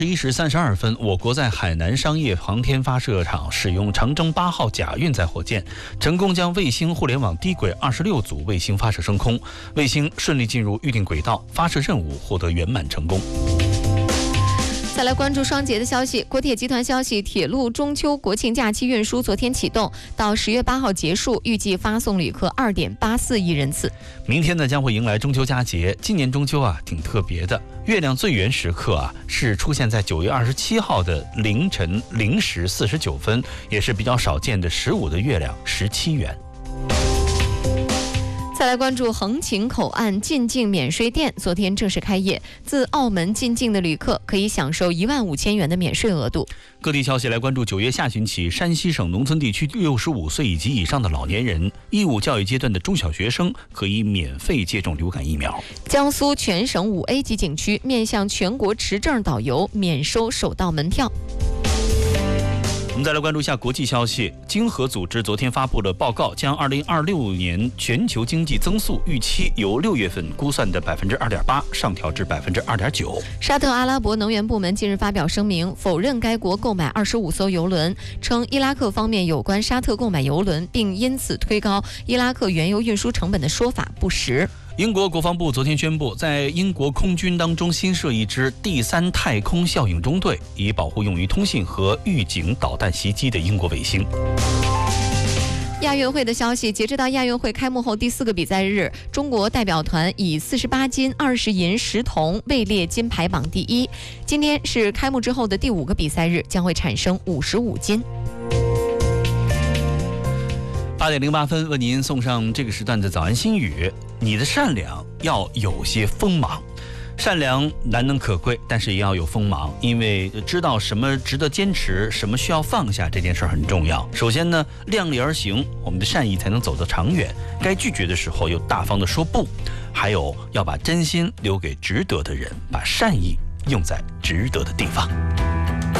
11时32分，我国在海南商业航天发射场使用长征8号甲运载火箭，成功将卫星互联网低轨26组卫星发射升空，卫星顺利进入预定轨道，发射任务获得圆满成功。 再来关注双节的消息，国铁集团消息，铁路中秋国庆假期运输昨天启动，到10月8号结束，预计发送旅客2.84亿人次。 明天呢将会迎来中秋佳节，今年中秋挺特别的，月亮最圆时刻是出现在9月27号的凌晨0时49分，也是比较少见的15的月亮17圆。 再来关注横琴口岸进境免税店，昨天正式开业，自澳门进境的旅客可以享受15000元的免税额度。 各地消息来关注，9月下旬起，山西省农村地区65岁以及以上的老年人、义务教育阶段的中小学生可以免费接种流感疫苗。 江苏全省5A 级景区面向全国持证导游免收首道门票。 我们再来关注一下国际消息。经合组织昨天发布了报告，将2026年全球经济增速预期由6月份估算的2.8%上调至2.9%。 沙特阿拉伯能源部门近日发表声明，否认该国购买25艘油轮，称伊拉克方面有关沙特购买油轮并因此推高伊拉克原油运输成本的说法不实。 英国国防部昨天宣布，在英国空军当中新设一支第3太空效应中队，以保护用于通信和预警导弹袭击的英国卫星。 亚运会的消息，截止到亚运会开幕后第4个比赛日，中国代表团以48金、20银、10铜位列金牌榜第1。今天是开幕之后的第5个比赛日，将会产生55金。 8点08分，为您送上这个时段的早安心语：你的善良要有些锋芒。善良难能可贵，但是也要有锋芒，因为知道什么值得坚持，什么需要放下，这件事很重要。首先呢，量力而行，我们的善意才能走得长远。该拒绝的时候，又大方地说不。还有要把真心留给值得的人，把善意用在值得的地方。